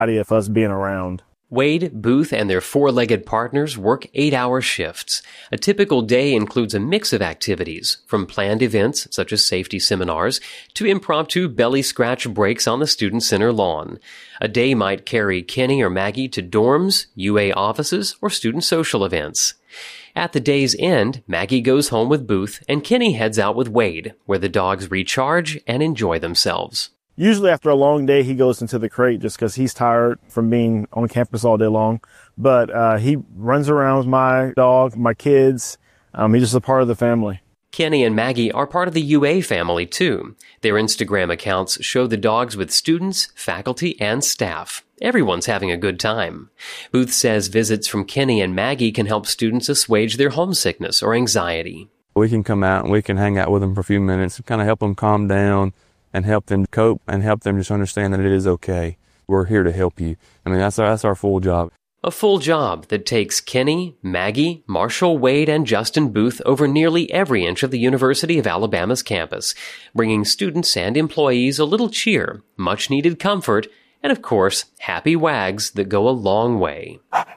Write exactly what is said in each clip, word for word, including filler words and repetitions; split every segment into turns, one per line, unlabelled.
of us being around.
Wade, Booth, and their four-legged partners work eight-hour shifts. A typical day includes a mix of activities, from planned events such as safety seminars to impromptu belly-scratch breaks on the Student Center lawn. A day might carry Kenny or Maggie to dorms, U A offices, or student social events. At the day's end, Maggie goes home with Booth, and Kenny heads out with Wade, where the dogs recharge and enjoy themselves.
Usually after a long day, he goes into the crate just because he's tired from being on campus all day long. But uh, he runs around with my dog, my kids. Um, he's just a part of the family.
Kenny and Maggie are part of the U A family, too. Their Instagram accounts show the dogs with students, faculty, and staff. Everyone's having a good time. Booth says visits from Kenny and Maggie can help students assuage their homesickness or anxiety.
We can come out and we can hang out with them for a few minutes, kind of help them calm down and help them cope and help them just understand that it is okay. We're here to help you. I mean, that's our, that's our full job.
A full job that takes Kenny, Maggie, Marshall, Wade, and Justin Booth over nearly every inch of the University of Alabama's campus, bringing students and employees a little cheer, much-needed comfort, and, of course, happy wags that go a long way.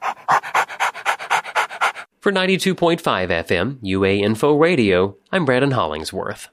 For ninety-two point five F M, U A Info Radio, I'm Brandon Hollingsworth.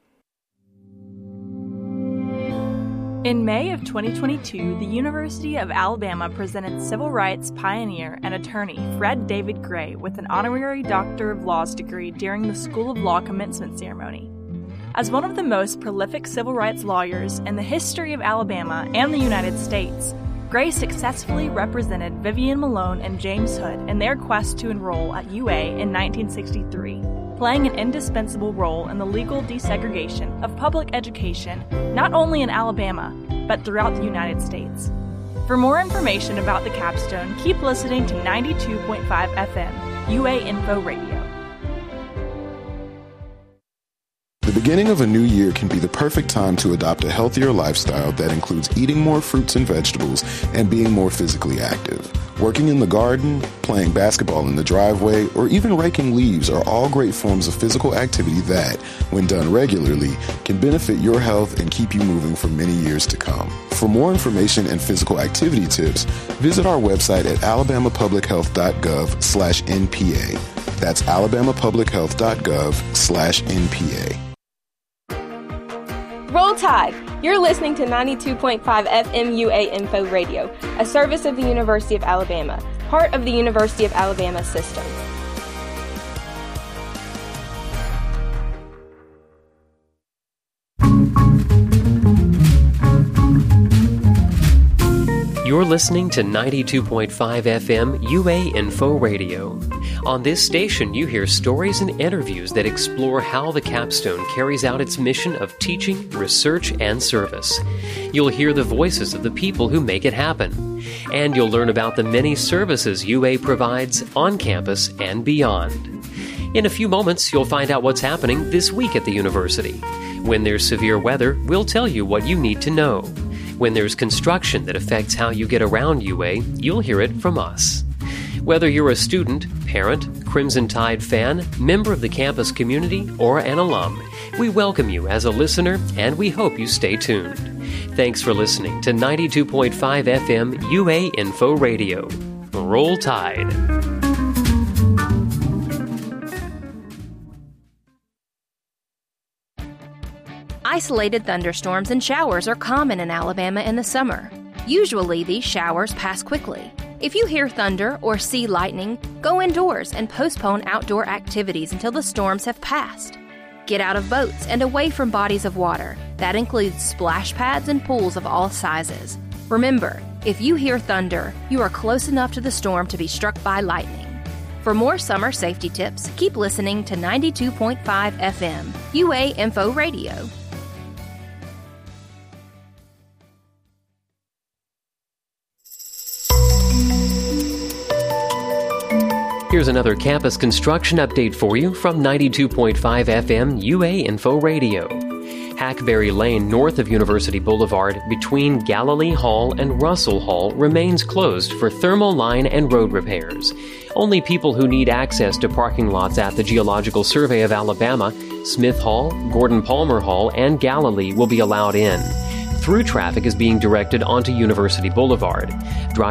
In May of twenty twenty-two, the University of Alabama presented civil rights pioneer and attorney Fred David Gray with an honorary Doctor of Laws degree during the School of Law commencement ceremony. As one of the most prolific civil rights lawyers in the history of Alabama and the United States, Gray successfully represented Vivian Malone and James Hood in their quest to enroll at U A in nineteen sixty-three. Playing an indispensable role in the legal desegregation of public education, not only in Alabama, but throughout the United States. For more information about the capstone, keep listening to ninety-two point five F M, U A Info Radio.
The beginning of a new year can be the perfect time to adopt a healthier lifestyle that includes eating more fruits and vegetables and being more physically active. Working in the garden, playing basketball in the driveway, or even raking leaves are all great forms of physical activity that, when done regularly, can benefit your health and keep you moving for many years to come. For more information and physical activity tips, visit our website at alabamapublichealth.gov slash NPA. That's alabamapublichealth.gov slash NPA.
Roll Tide! You're listening to ninety-two point five F M U A Info Radio, a service of the University of Alabama, part of the University of Alabama system.
You're listening to ninety-two point five F M U A Info Radio. On this station, you hear stories and interviews that explore how the capstone carries out its mission of teaching, research, and service. You'll hear the voices of the people who make it happen. And you'll learn about the many services U A provides on campus and beyond. In a few moments, you'll find out what's happening this week at the university. When there's severe weather, we'll tell you what you need to know. When there's construction that affects how you get around U A, you'll hear it from us. Whether you're a student, parent, Crimson Tide fan, member of the campus community, or an alum, we welcome you as a listener, and we hope you stay tuned. Thanks for listening to ninety-two point five F M U A Info Radio. Roll Tide.
Isolated thunderstorms and showers are common in Alabama in the summer. Usually, these showers pass quickly. If you hear thunder or see lightning, go indoors and postpone outdoor activities until the storms have passed. Get out of boats and away from bodies of water. That includes splash pads and pools of all sizes. Remember, if you hear thunder, you are close enough to the storm to be struck by lightning. For more summer safety tips, keep listening to ninety-two point five F M, U A Info Radio.
Here's another campus construction update for you from ninety-two point five F M U A Info Radio. Hackberry Lane north of University Boulevard between Galilee Hall and Russell Hall remains closed for thermal line and road repairs. Only people who need access to parking lots at the Geological Survey of Alabama, Smith Hall, Gordon Palmer Hall, and Galilee will be allowed in. Through traffic is being directed onto University Boulevard. Drivers